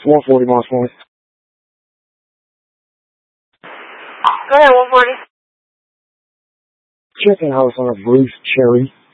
140 Moss Point. Go ahead, 140. Chicken house on a Bruce Cherry.